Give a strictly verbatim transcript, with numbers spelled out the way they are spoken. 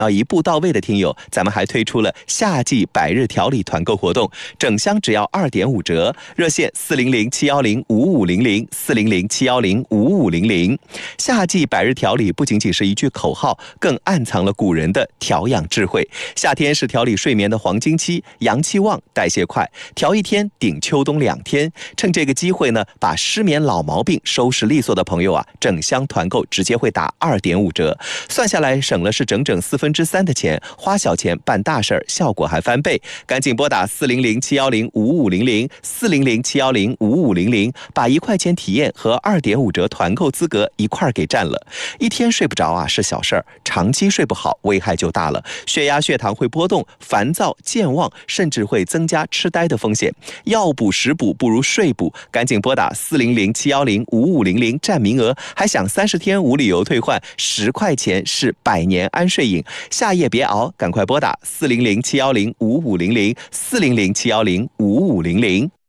啊，一步到位的听友，咱们还推出了夏季百日调理团购活动，整箱只要二点五折，热线四零零七幺零五五零零四零零七幺零五五零零。夏季百日调理不仅仅是一句口号，更暗藏了古人的调养智慧。夏天是调理睡眠的黄金期，阳气旺，代谢快，调一天顶秋冬两天。趁这个机会呢，把失眠老毛病收拾利索的朋友啊，整箱团购直接会打二点五折，算下来省了是整整四分之三的钱，花小钱办大事儿，效果还翻倍。赶紧拨打四零零七幺零五五零零四零零七幺零五五零零，把一块钱体验和二点五折团购资格一块儿给占了。一天睡不着啊是小事儿，长期睡不好危害就大了，血压血糖会波动，烦躁健忘，甚至会增加痴呆的风险。药补食补不如睡补，赶紧拨打四零零七幺零五五零零占名额，还享三十天无理由退换，十块钱是百年安睡饮。夏夜别熬，赶快拨打四零零七幺零五五零零四零零七幺零五五零零。